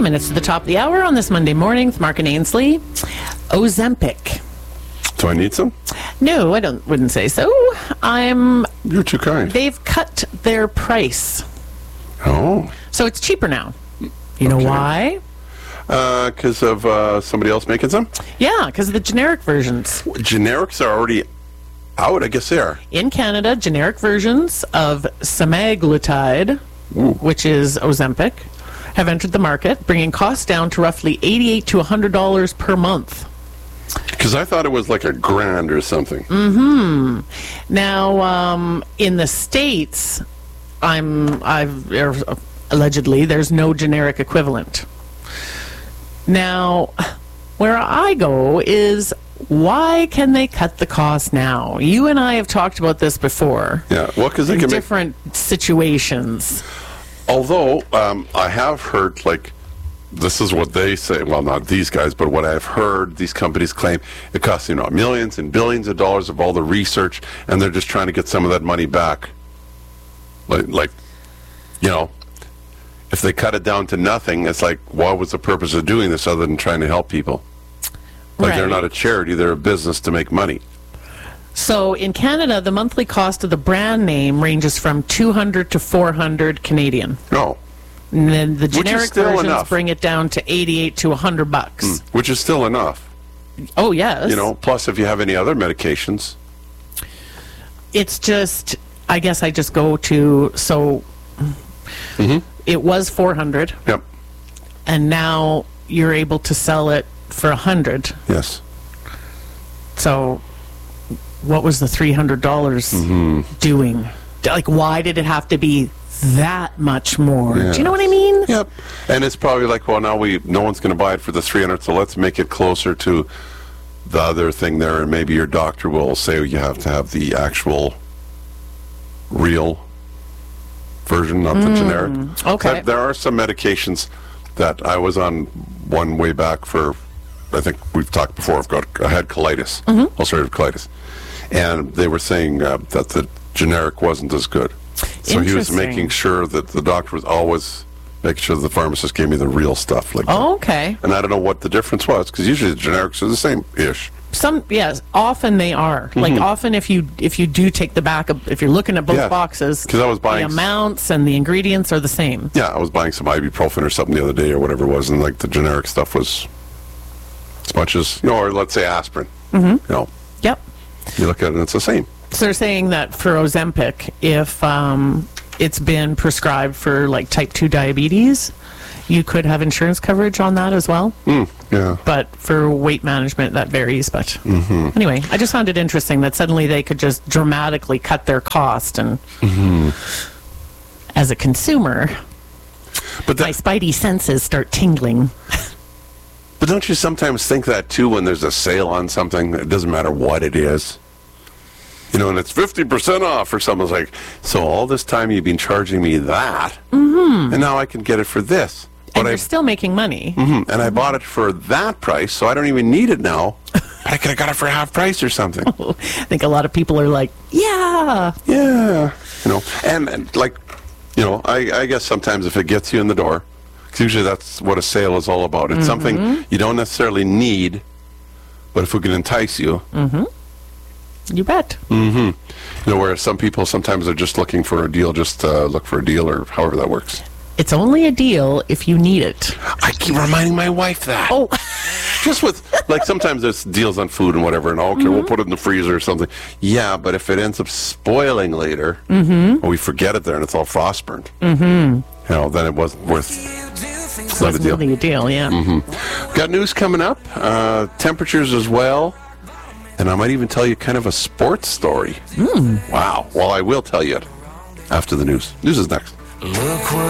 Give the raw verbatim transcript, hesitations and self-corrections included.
minutes to the top of the hour on this Monday morning with Mark and Ainsley. Ozempic. Do I need some? No, I don't. Wouldn't say so. I'm. You're too kind. They've cut their price, Oh. so it's cheaper now. You know Okay. why? Because of uh, somebody else making some? Yeah, because of the generic versions. Generics are already out, I guess they are. In Canada, generic versions of semaglutide, Ooh. which is Ozempic, have entered the market, bringing costs down to roughly eighty-eight to one hundred dollars per month. Because I thought it was like a grand or something. Mm-hmm. Now, um, in the States, I'm I've er, allegedly there's no generic equivalent. Now, where I go is, why can they cut the cost now? You and I have talked about this before. Yeah, well, because they In can make... different situations. Although, um, I have heard, like, this is what they say, well, not these guys, but what I've heard these companies claim, it costs, you know, millions and billions of dollars of all the research, and they're just trying to get some of that money back. Like, like you know, if they cut it down to nothing, it's like, what was the purpose of doing this other than trying to help people? Like, they're Right. not a charity, they're a business to make money. So in Canada, the monthly cost of the brand name ranges from two hundred to four hundred Canadian. No. And then the is generic still versions enough. bring it down to eighty-eight to one hundred bucks. Which is still enough. Oh, yes. You know, plus if you have any other medications. It's just, I guess I just go to, so Mm-hmm. it was four hundred, Yep. and now you're able to sell it for one hundred. Yes. So what was the three hundred dollars Mm-hmm. doing? Like, why did it have to be that much more? Yeah. Do you know what I mean? Yep. And it's probably like, well, now we no one's going to buy it for the three hundred, so let's make it closer to the other thing there, and maybe your doctor will say you have to have the actual real version, not the generic. okay. There- There are some medications that I was on one way back for, I think we've talked before, I've got, I had colitis, ulcerative colitis, and they were saying uh, that the generic wasn't as good. So he was Interesting. making sure that the doctor was always making sure that the pharmacist gave me the real stuff. Like Oh, okay. and I don't know what the difference was, because usually the generics are the same-ish. Some, yes, often they are. Like, often if you if you do take the back of, if you're looking at both Yeah, boxes, 'cause I was buying the s- amounts and the ingredients are the same. Yeah, I was buying some ibuprofen or something the other day or whatever it was, and like the generic stuff was as much as, you know, or let's say aspirin. Mm-hmm. You know, Yep. you look at it and it's the same. So they're saying that for Ozempic, if um, it's been prescribed for like type two diabetes, you could have insurance coverage on that as well. Mm, yeah. But for weight management, that varies. But Mm-hmm. anyway, I just found it interesting that suddenly they could just dramatically cut their cost. And Mm-hmm. as a consumer, But my that, spidey senses start tingling. but don't you sometimes think that too when there's a sale on something? It doesn't matter what it is. You know, and it's fifty percent off or something. It's like, so all this time you've been charging me that, mm-hmm. and now I can get it for this. And But you're I, still making money. Mhm, and I bought it for that price, so I don't even need it now. But I could have got it for half price or something. I think a lot of people are like, yeah. Yeah. You know, and, and like, you know, I, I guess sometimes if it gets you in the door, 'cause usually that's what a sale is all about. It's something you don't necessarily need, but if it can entice you. You bet. You know, where some people sometimes are just looking for a deal, just uh, look for a deal or however that works. It's only a deal if you need it. I keep reminding my wife that. Oh, Just with, like, sometimes there's deals on food and whatever, and okay, we'll put it in the freezer or something. Yeah, but if it ends up spoiling later, or we forget it there and it's all frost burned, mm-hmm. you know, then it wasn't worth it's not a it's deal. really a deal, yeah. Got news coming up, uh, temperatures as well, and I might even tell you kind of a sports story. Wow. Well, I will tell you it after the news. News is next. Look what